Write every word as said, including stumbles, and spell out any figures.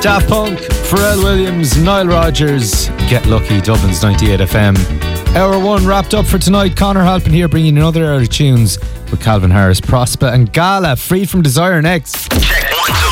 Daft Punk, Pharrell Williams, Nile Rodgers, Get Lucky, Dublin's ninety-eight F M. Hour one wrapped up for tonight. Connor Halpin here bringing another hour of tunes with Calvin Harris, Prosper and Gala, Freed from Desire next. Check one, two.